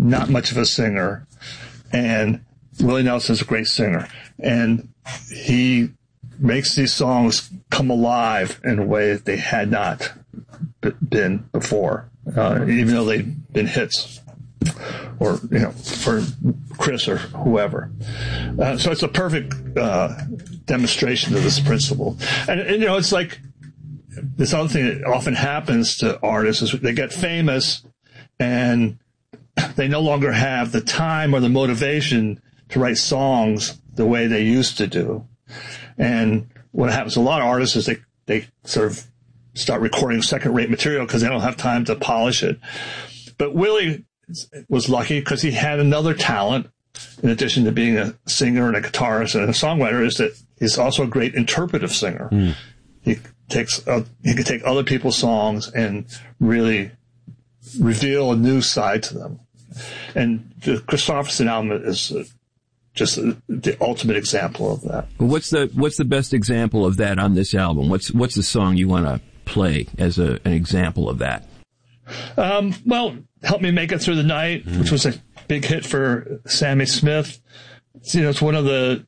not much of a singer, and Willie Nelson's a great singer, and he makes these songs come alive in a way that they had not been before, even though they'd been hits, or for Chris or whoever. So it's a perfect demonstration of this principle. And it's like this other thing that often happens to artists is they get famous and they no longer have the time or the motivation to write songs the way they used to do. And what happens to a lot of artists is they sort of start recording second-rate material because they don't have time to polish it. But Willie was lucky because he had another talent, in addition to being a singer and a guitarist and a songwriter, is that he's also a great interpretive singer. He can take other people's songs and really reveal a new side to them. And the Kristofferson album is just the ultimate example of that. What's the best example of that on this album? What's the song you want to play as an example of that? Well, Help Me Make It Through the Night, which was a big hit for Sammy Smith. It's one of the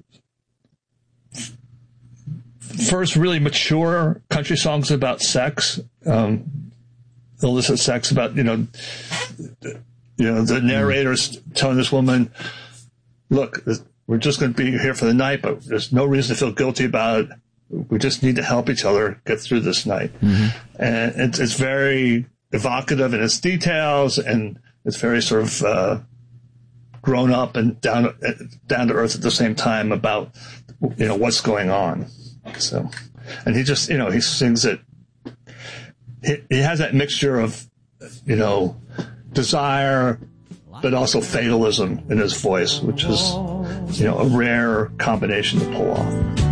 first really mature country songs about sex, illicit sex, about, the narrator's telling this woman, look, we're just going to be here for the night, but there's no reason to feel guilty about it. We just need to help each other get through this night. And it's very evocative in its details, and it's very sort of grown up and down to earth at the same time about what's going on. So, and he just he sings it. He has that mixture of desire, but also fatalism in his voice, which is a rare combination to pull off.